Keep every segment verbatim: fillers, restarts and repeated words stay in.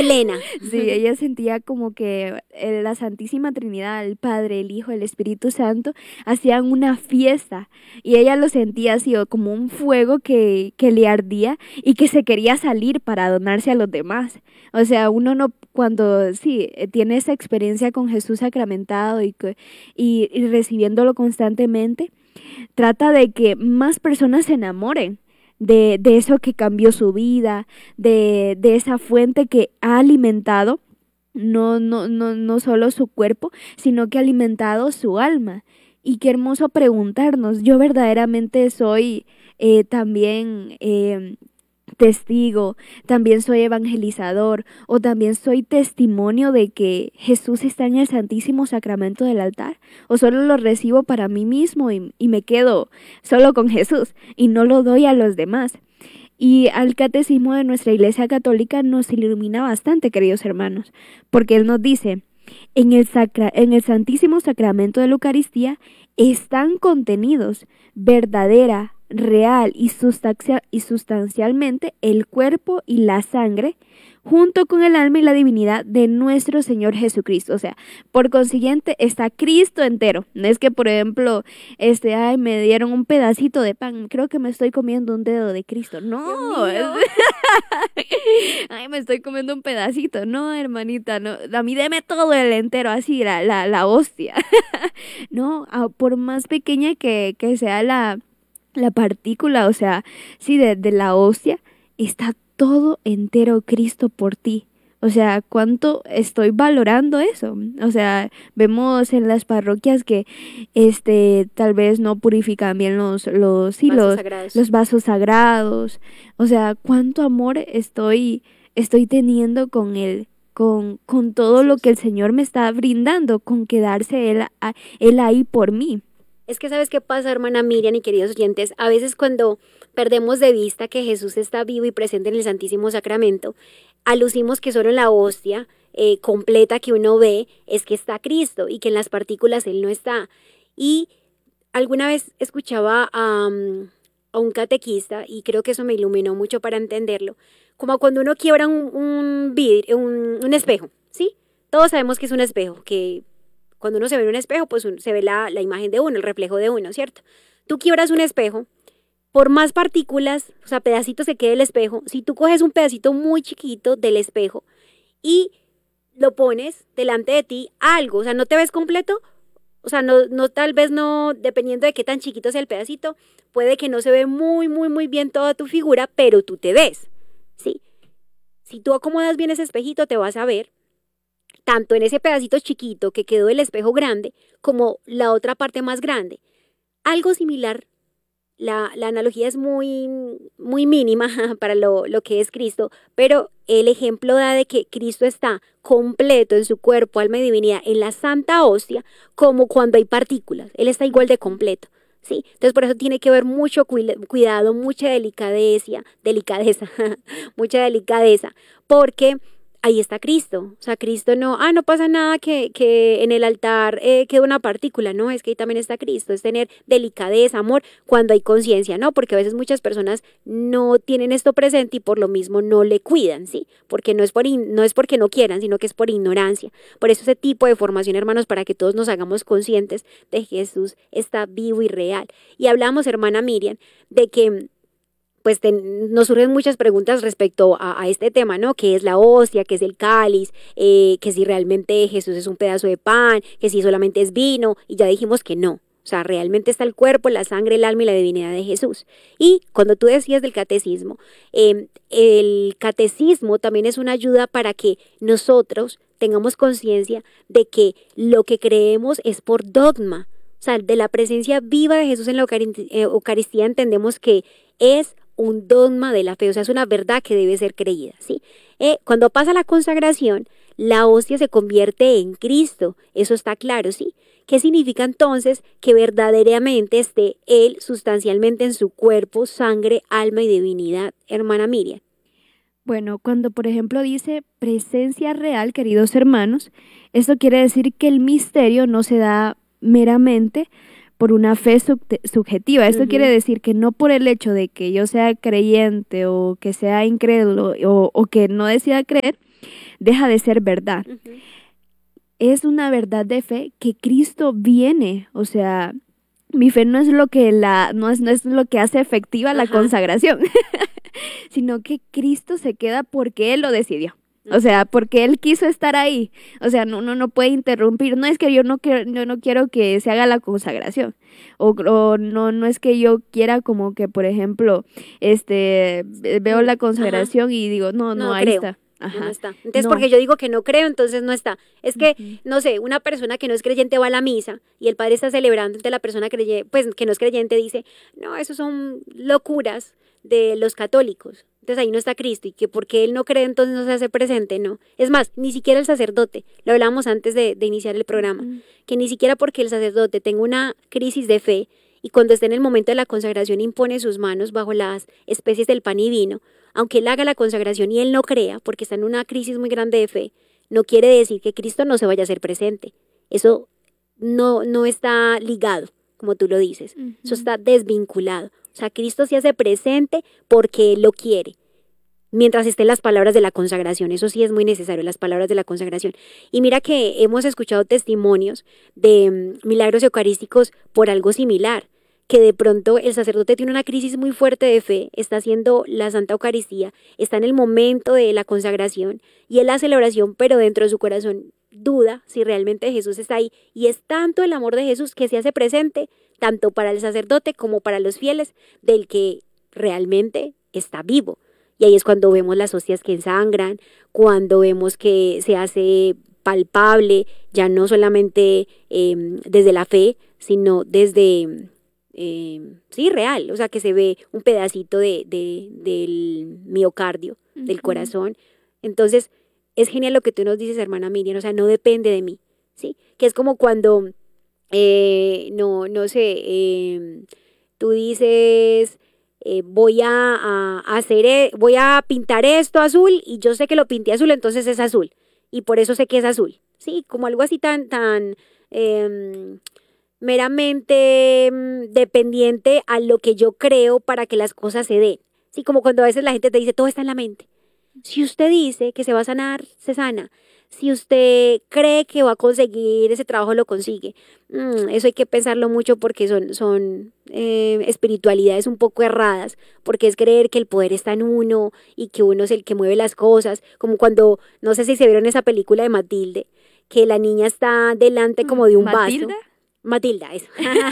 plena. Sí, ella sentía como que eh, la Santísima Trinidad, el Padre, el Hijo, el Espíritu Santo, hacían una fiesta y ella lo sentía así o como un fuego que, que le ardía y que se quería salir para donarse a los demás. O sea, uno no, cuando sí, eh, tiene esa experiencia con Jesús sacramentado y, que- y, y recibiéndolo constantemente, trata de que más personas se enamoren de, de eso que cambió su vida, de, de esa fuente que ha alimentado no, no, no, no solo su cuerpo, sino que ha alimentado su alma. Y qué hermoso preguntarnos, yo verdaderamente soy eh, también eh, testigo, también soy evangelizador o también soy testimonio de que Jesús está en el Santísimo Sacramento del altar, o solo lo recibo para mí mismo y, y me quedo solo con Jesús y no lo doy a los demás. Y al catecismo de nuestra Iglesia Católica nos ilumina bastante, queridos hermanos, porque él nos dice, en el, sacra en el Santísimo Sacramento de la Eucaristía están contenidos verdadera, real y, sustancia y sustancialmente el cuerpo y la sangre, junto con el alma y la divinidad de nuestro Señor Jesucristo. O sea, por consiguiente está Cristo entero. No es que, por ejemplo, este, ay, me dieron un pedacito de pan, creo que me estoy comiendo un dedo de Cristo. No, es... ay, me estoy comiendo un pedacito. No, hermanita, no, a mí deme todo el entero, así, la, la, la hostia. No, por más pequeña que, que sea la, la partícula, o sea, sí, de, de la hostia, está todo entero Cristo por ti. O sea, ¿cuánto estoy valorando eso? O sea, vemos en las parroquias que este tal vez no purifican bien los los sí, Vasos los, sagrados. los vasos sagrados. O sea, ¿cuánto amor estoy estoy teniendo con él? Con, con todo lo que el Señor me está brindando, con quedarse él, a, él ahí por mí. Es que ¿sabes qué pasa, hermana Miriam y queridos oyentes? A veces cuando perdemos de vista que Jesús está vivo y presente en el Santísimo Sacramento, alucimos que solo en la hostia eh, completa que uno ve es que está Cristo y que en las partículas Él no está. Y alguna vez escuchaba a, um, a un catequista, y creo que eso me iluminó mucho para entenderlo, como cuando uno quiebra un, un, vidrio, un, un espejo, ¿sí? Todos sabemos que es un espejo, que cuando uno se ve en un espejo, pues un, se ve la, la imagen de uno, el reflejo de uno, ¿cierto? Tú quiebras un espejo, por más partículas, o sea, pedacitos que quede el espejo, si tú coges un pedacito muy chiquito del espejo y lo pones delante de ti, algo, o sea, no te ves completo, o sea, no, no tal vez no, dependiendo de qué tan chiquito sea el pedacito, puede que no se ve muy, muy, muy bien toda tu figura, pero tú te ves, ¿sí? Si tú acomodas bien ese espejito, te vas a ver tanto en ese pedacito chiquito que quedó el espejo grande, como la otra parte más grande. Algo similar, la, la analogía es muy, muy mínima para lo, lo que es Cristo, pero el ejemplo da de que Cristo está completo en su cuerpo, alma y divinidad, en la Santa Hostia, como cuando hay partículas. Él está igual de completo. Sí, entonces por eso tiene que haber mucho cuidado, mucha delicadeza, delicadeza, mucha delicadeza, porque ahí está Cristo. O sea, Cristo no, ah, no pasa nada que, que en el altar eh, quede una partícula, no, es que ahí también está Cristo, es tener delicadeza, amor, cuando hay conciencia, ¿no? Porque a veces muchas personas no tienen esto presente y por lo mismo no le cuidan, ¿sí? Porque no es, por in, no es porque no quieran, sino que es por ignorancia. Por eso ese tipo de formación, hermanos, para que todos nos hagamos conscientes de que Jesús está vivo y real. Y hablamos, hermana Miriam, de que pues te, nos surgen muchas preguntas respecto a, a este tema, ¿no? ¿Qué es la hostia? ¿Qué es el cáliz? Eh, que si realmente Jesús es un pedazo de pan, que si solamente es vino, y ya dijimos que no. O sea, realmente está el cuerpo, la sangre, el alma y la divinidad de Jesús. Y cuando tú decías del catecismo, eh, el catecismo también es una ayuda para que nosotros tengamos conciencia de que lo que creemos es por dogma. O sea, de la presencia viva de Jesús en la Eucaristía entendemos que es un dogma de la fe, o sea, es una verdad que debe ser creída, ¿sí? Eh, cuando pasa la consagración, la hostia se convierte en Cristo, eso está claro, ¿sí? ¿Qué significa entonces que verdaderamente esté Él sustancialmente en su cuerpo, sangre, alma y divinidad, hermana Miriam? Bueno, cuando por ejemplo dice presencia real, queridos hermanos, esto quiere decir que el misterio no se da meramente por una fe subjetiva. Esto uh-huh. quiere decir que no por el hecho de que yo sea creyente o que sea incrédulo o, o que no decida creer, deja de ser verdad. Ujú. Es una verdad de fe que Cristo viene, o sea, mi fe no es lo que la no es, no es lo que hace efectiva la Ajá. consagración, sino que Cristo se queda porque Él lo decidió. O sea, porque Él quiso estar ahí. O sea, no, no, no puede interrumpir. No es que yo no quiero, yo no quiero que se haga la consagración. O, o no, no es que yo quiera como que, por ejemplo, este veo la consagración Ajá. y digo, no, no, No ahí creo. está. Ajá. No, no está. Entonces, No. porque yo digo que no creo, entonces no está. Es que, Ujú. no sé, una persona que no es creyente va a la misa y el padre está celebrando, entonces la persona creyente, pues que no es creyente dice, no, eso son locuras de los católicos. Entonces ahí no está Cristo y que porque él no cree entonces no se hace presente, no. Es más, ni siquiera el sacerdote, lo hablábamos antes de, de iniciar el programa, Ujú. que ni siquiera porque el sacerdote tenga una crisis de fe y cuando esté en el momento de la consagración impone sus manos bajo las especies del pan y vino, aunque él haga la consagración y él no crea porque está en una crisis muy grande de fe, no quiere decir que Cristo no se vaya a hacer presente. Eso no, no está ligado, como tú lo dices. Ujú. Eso está desvinculado. O sea, Cristo se hace presente porque Él lo quiere. Mientras estén las palabras de la consagración, eso sí es muy necesario, las palabras de la consagración. Y mira que hemos escuchado testimonios de mm, milagros eucarísticos por algo similar, que de pronto el sacerdote tiene una crisis muy fuerte de fe, está haciendo la Santa Eucaristía, está en el momento de la consagración y él hace la oración, pero dentro de su corazón duda si realmente Jesús está ahí. Y es tanto el amor de Jesús que se hace presente, tanto para el sacerdote como para los fieles, del que realmente está vivo. Y ahí es cuando vemos las hostias que ensangran, cuando vemos que se hace palpable, ya no solamente eh, desde la fe, sino desde, eh, sí, real, o sea, que se ve un pedacito de, de, del miocardio, uh-huh. del corazón. Entonces, es genial lo que tú nos dices, hermana Miriam, o sea, no depende de mí, ¿sí? Que es como cuando, eh, no, no sé, eh, tú dices... Eh, voy a, a hacer, e- voy a pintar esto azul y yo sé que lo pinté azul, entonces es azul y por eso sé que es azul, sí, como algo así tan, tan eh, meramente eh, dependiente a lo que yo creo para que las cosas se den, sí, como cuando a veces la gente te dice todo está en la mente, si usted dice que se va a sanar, se sana. Si usted cree que va a conseguir ese trabajo, lo consigue. Mm, eso hay que pensarlo mucho porque son, son eh, espiritualidades un poco erradas, porque es creer que el poder está en uno y que uno es el que mueve las cosas, como cuando, no sé si se vieron esa película de Matilde, que la niña está delante como de un ¿Matilda? vaso. Matilda, eso.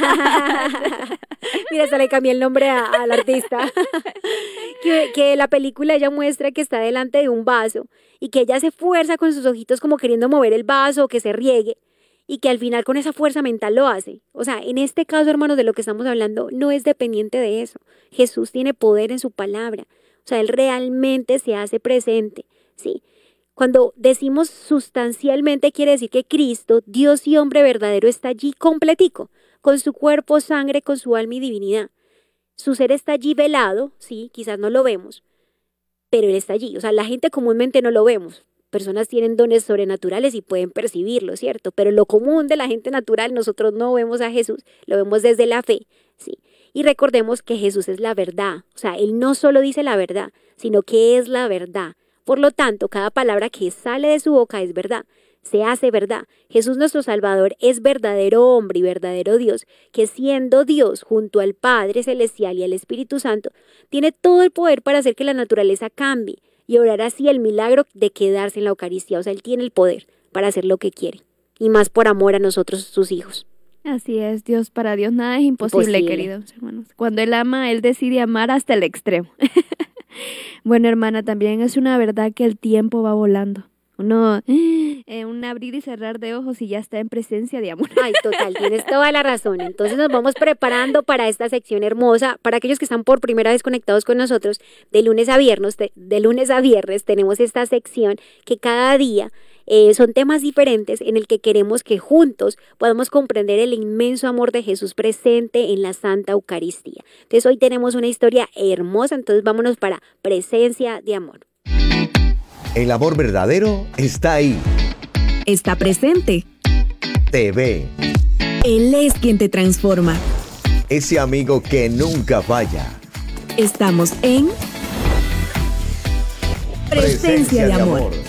Mira, hasta le cambié el nombre a, al artista. que, que la película ella muestra que está delante de un vaso y que ella se fuerza con sus ojitos como queriendo mover el vaso, que se riegue, y que al final con esa fuerza mental lo hace. O sea, en este caso, hermanos, de lo que estamos hablando, no es dependiente de eso. Jesús tiene poder en su palabra. O sea, Él realmente se hace presente, ¿sí? Cuando decimos sustancialmente quiere decir que Cristo, Dios y hombre verdadero, está allí completico, con su cuerpo, sangre, con su alma y divinidad. Su ser está allí velado, sí, quizás no lo vemos, pero Él está allí. O sea, la gente comúnmente no lo vemos. Personas tienen dones sobrenaturales y pueden percibirlo, ¿cierto? Pero lo común de la gente natural, nosotros no vemos a Jesús, lo vemos desde la fe, ¿sí? Y recordemos que Jesús es la verdad. O sea, Él no solo dice la verdad, sino que es la verdad. Por lo tanto, cada palabra que sale de su boca es verdad, se hace verdad. Jesús nuestro Salvador es verdadero hombre y verdadero Dios, que siendo Dios junto al Padre Celestial y al Espíritu Santo, tiene todo el poder para hacer que la naturaleza cambie y obrar así el milagro de quedarse en la Eucaristía. O sea, Él tiene el poder para hacer lo que quiere, y más por amor a nosotros, sus hijos. Así es, Dios, para Dios nada es imposible, imposible, queridos hermanos. Cuando Él ama, Él decide amar hasta el extremo. Bueno, hermana, también es una verdad que el tiempo va volando. Uno, eh, un abrir y cerrar de ojos y ya está en presencia de amor. Ay, total, tienes toda la razón. Entonces nos vamos preparando para esta sección hermosa. Para aquellos que están por primera vez conectados con nosotros, de lunes a viernes, de, de lunes a viernes tenemos esta sección que cada día eh, son temas diferentes en el que queremos que juntos podamos comprender el inmenso amor de Jesús presente en la Santa Eucaristía. Entonces hoy tenemos una historia hermosa, entonces vámonos para presencia de amor. El amor verdadero está ahí. Está presente. Te ve. Él es quien te transforma. Ese amigo que nunca falla. Estamos en Presencia, Presencia de, de amor. amor.